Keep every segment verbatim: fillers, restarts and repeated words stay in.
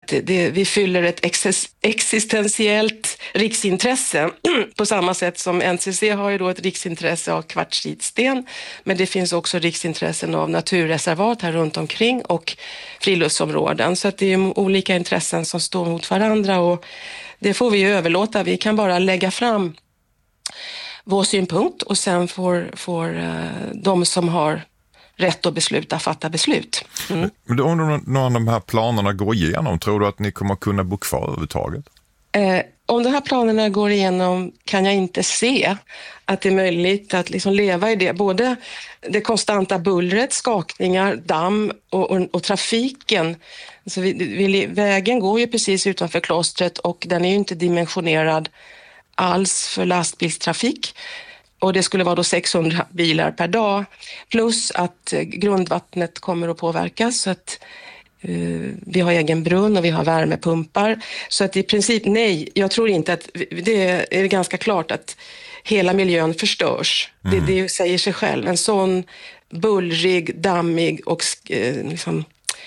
det, det, vi fyller ett ex- existentiellt riksintresse på samma sätt som N C C har ju då ett riksintresse av kvartsitsten, men det finns också riksintressen av naturreservat här runt omkring och friluftsområden, så att det är olika intressen som står mot varandra och det får vi överlåta. Vi kan bara lägga fram vår synpunkt och sen får, får uh, de som har rätt att besluta fatta beslut. Mm. Men om någon av de här planerna går igenom, tror du att ni kommer kunna bo kvar överhuvudtaget? Eh, om de här planerna går igenom kan jag inte se att det är möjligt att liksom leva i det. Både det konstanta bullret, skakningar, damm och, och, och trafiken. Alltså vi, vi, vägen går ju precis utanför klostret och den är ju inte dimensionerad alls för lastbilstrafik. Och det skulle vara då sexhundra bilar per dag. Plus att grundvattnet kommer att påverkas så att uh, vi har egen brunn och vi har värmepumpar. Så att i princip nej, jag tror inte att det är ganska klart att hela miljön förstörs. Mm. Det, det säger sig själv. En sån bullrig, dammig och uh, liksom,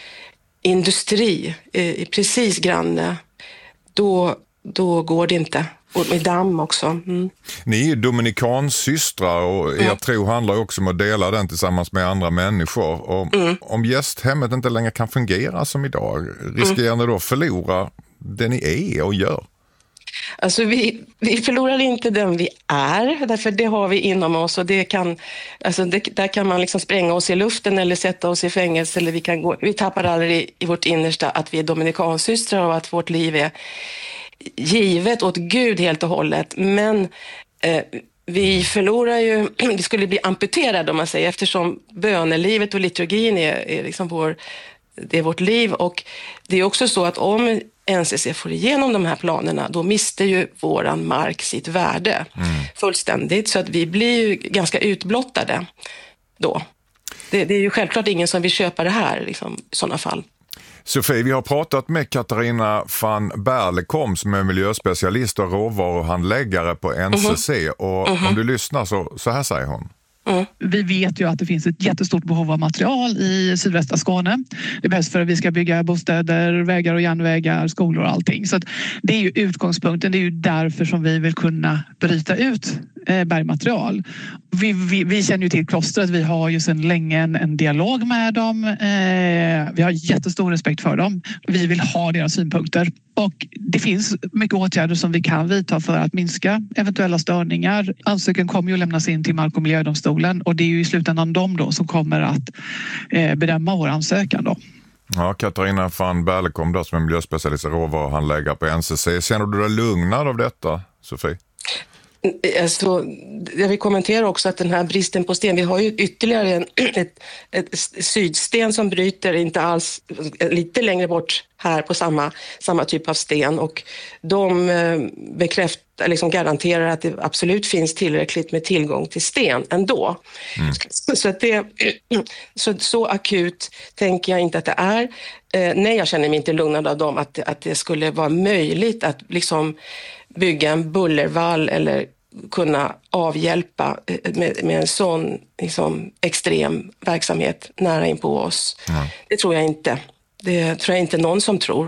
industri uh, precis granne, då, då går det inte. Och med damm också. Mm. Ni är dominikansystrar och er mm. tro handlar också om att dela den tillsammans med andra människor. Och mm. om gästhemmet inte längre kan fungera som idag, riskerar ni då förlora det ni är och gör? Alltså vi, vi förlorar inte den vi är, därför det har vi inom oss och det kan, alltså det, där kan man liksom spränga oss i luften eller sätta oss i fängelse eller vi kan gå, vi tappar aldrig i vårt innersta att vi är dominikansystrar och att vårt liv är givet åt Gud helt och hållet, men eh, vi förlorar ju, vi skulle bli amputerade om man säger, eftersom bönelivet och liturgin är, är liksom vår, det är vårt liv och det är också så att om N C C får igenom de här planerna, då mister ju våran mark sitt värde mm. fullständigt, så att vi blir ju ganska utblottade då. Det, det är ju självklart ingen som vill köpa det här liksom, i sådana fall. Sofie, vi har pratat med Katarina van Berlekom som är miljöspecialist och råvaruhandläggare på N C C uh-huh. och uh-huh. om du lyssnar så, så här säger hon. Mm. Vi vet ju att det finns ett jättestort behov av material i sydvästra Skåne. Det behövs för att vi ska bygga bostäder, vägar och järnvägar, skolor och allting. Så att det är ju utgångspunkten. Det är ju därför som vi vill kunna bryta ut eh, bergmaterial. Vi, vi, vi känner ju till klostret. Vi har ju sedan länge en, en dialog med dem. Eh, vi har jättestor respekt för dem. Vi vill ha deras synpunkter. Och det finns mycket åtgärder som vi kan vidta för att minska eventuella störningar. Ansökan kommer ju att lämnas in till Mark- och miljödomstolen och det är ju i slutändan de då som kommer att eh, bedöma vår ansökan då. Ja, Katarina van Berlekom då som är miljöspecialist och råvaruhandläggare på N C C. Känner du dig lugnad av detta, Sofie? Alltså, jag vill kommentera också att den här bristen på sten, vi har ju ytterligare en, ett, ett sydsten som bryter inte alls lite längre bort här på samma, samma typ av sten och de bekräftar, liksom garanterar att det absolut finns tillräckligt med tillgång till sten ändå. Mm. Så, så, att det, så, så akut tänker jag inte att det är. Eh, nej, jag känner mig inte lugnad av dem att, att det skulle vara möjligt att liksom bygga en bullervall eller kunna avhjälpa med, med en sån liksom, extrem verksamhet nära in på oss. Mm. Det tror jag inte. Det tror jag inte någon som tror.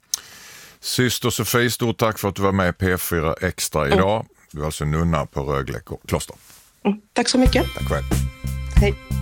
Syster Sofie, stort tack för att du var med i P fyra Extra idag. Mm. Du är alltså nunna på Rögle kloster. Mm. Tack så mycket. Tack själv. Hej.